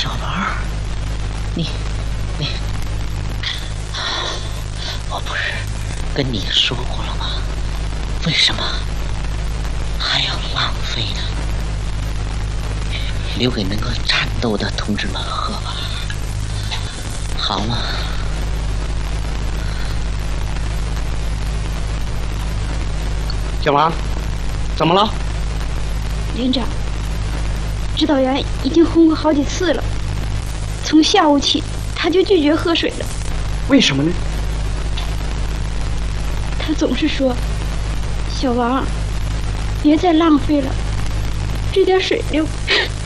小王，你，我不是跟你说过了吗？为什么还要浪费呢？留给能够战斗的同志们喝吧，好吗？ 小王，怎么了？ 连长，指导员已经轰过好几次了，从下午起他就拒绝喝水了。 为什么呢？ 他总是说：“小王，别再浪费了，这点水流